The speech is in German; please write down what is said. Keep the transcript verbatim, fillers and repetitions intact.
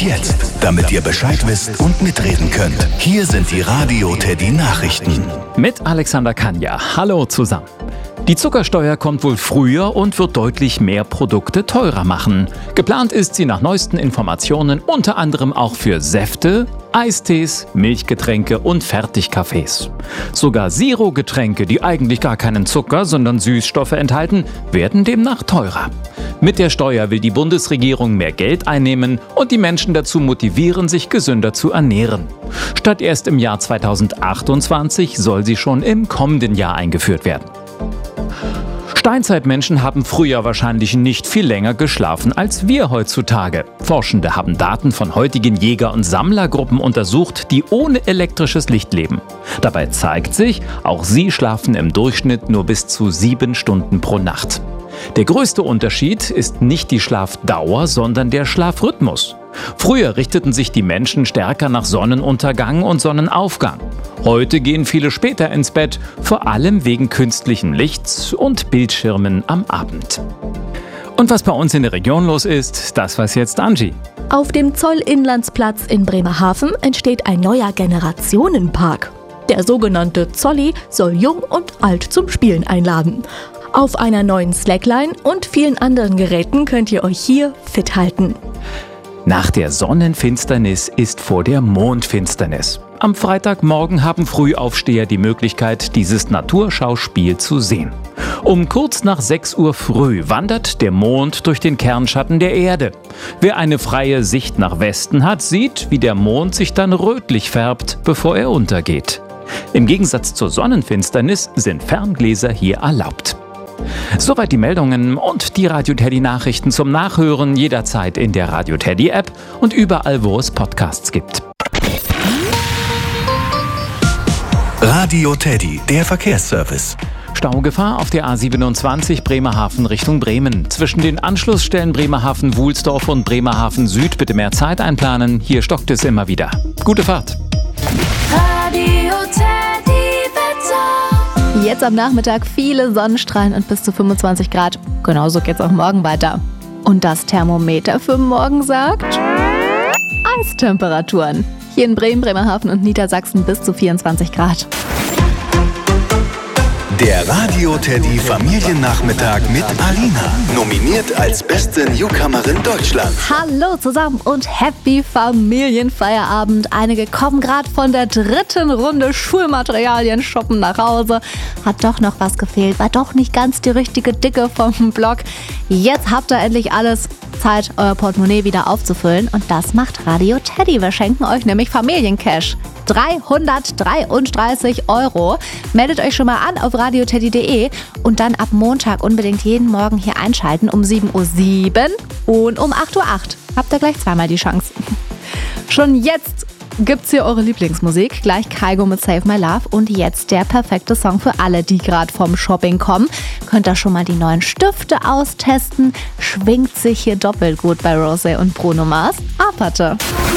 jetzt, damit ihr Bescheid wisst und mitreden könnt, hier sind die Radio Teddy Nachrichten. Mit Alexander Kanja. Hallo zusammen. Die Zuckersteuer kommt wohl früher und wird deutlich mehr Produkte teurer machen. Geplant ist sie nach neuesten Informationen unter anderem auch für Säfte, Eistees, Milchgetränke und Fertigkaffees. Sogar Zero-Getränke, die eigentlich gar keinen Zucker, sondern Süßstoffe enthalten, werden demnach teurer. Mit der Steuer will die Bundesregierung mehr Geld einnehmen und die Menschen dazu motivieren, sich gesünder zu ernähren. Statt erst im Jahr zweitausendachtundzwanzig soll sie schon im kommenden Jahr eingeführt werden. Steinzeitmenschen haben früher wahrscheinlich nicht viel länger geschlafen als wir heutzutage. Forschende haben Daten von heutigen Jäger- und Sammlergruppen untersucht, die ohne elektrisches Licht leben. Dabei zeigt sich, auch sie schlafen im Durchschnitt nur bis zu sieben Stunden pro Nacht. Der größte Unterschied ist nicht die Schlafdauer, sondern der Schlafrhythmus. Früher richteten sich die Menschen stärker nach Sonnenuntergang und Sonnenaufgang. Heute gehen viele später ins Bett, vor allem wegen künstlichen Lichts und Bildschirmen am Abend. Und was bei uns in der Region los ist, das weiß jetzt Angie. Auf dem Zoll-Inlandsplatz in Bremerhaven entsteht ein neuer Generationenpark. Der sogenannte Zolli soll Jung und Alt zum Spielen einladen. Auf einer neuen Slackline und vielen anderen Geräten könnt ihr euch hier fit halten. Nach der Sonnenfinsternis ist vor der Mondfinsternis. Am Freitagmorgen haben Frühaufsteher die Möglichkeit, dieses Naturschauspiel zu sehen. Um kurz nach sechs Uhr früh wandert der Mond durch den Kernschatten der Erde. Wer eine freie Sicht nach Westen hat, sieht, wie der Mond sich dann rötlich färbt, bevor er untergeht. Im Gegensatz zur Sonnenfinsternis sind Ferngläser hier erlaubt. Soweit die Meldungen und die Radio Teddy Nachrichten zum Nachhören jederzeit in der Radio Teddy App und überall, wo es Podcasts gibt. Radio Teddy, der Verkehrsservice. Staugefahr auf der A siebenundzwanzig Bremerhaven Richtung Bremen. Zwischen den Anschlussstellen Bremerhaven-Wuhlsdorf und Bremerhaven Süd bitte mehr Zeit einplanen. Hier stockt es immer wieder. Gute Fahrt. Radio Teddy Wetter. Jetzt am Nachmittag viele Sonnenstrahlen und bis zu fünfundzwanzig Grad. Genauso geht's auch morgen weiter. Und das Thermometer für morgen sagt Eistemperaturen. Hier in Bremen, Bremerhaven und Niedersachsen bis zu vierundzwanzig Grad. Der Radio Teddy Familiennachmittag mit Alina. Nominiert als beste Newcomerin Deutschlands. Hallo zusammen und Happy Familienfeierabend. Einige kommen gerade von der dritten Runde Schulmaterialien shoppen nach Hause. Hat doch noch was gefehlt, war doch nicht ganz die richtige Dicke vom Block. Jetzt habt ihr endlich alles. Zeit, euer Portemonnaie wieder aufzufüllen. Und das macht Radio Teddy. Wir schenken euch nämlich Familiencash. dreihundertdreiunddreißig Euro. Meldet euch schon mal an auf radioteddy punkt de und dann ab Montag unbedingt jeden Morgen hier einschalten um sieben Uhr sieben und um acht Uhr acht. Habt ihr gleich zweimal die Chance. Schon jetzt gibt's hier eure Lieblingsmusik. Gleich Kygo mit Save My Love und jetzt der perfekte Song für alle, die gerade vom Shopping kommen. Könnt ihr schon mal die neuen Stifte austesten. Schwingt sich hier doppelt gut bei Rosé und Bruno Mars. Aperte.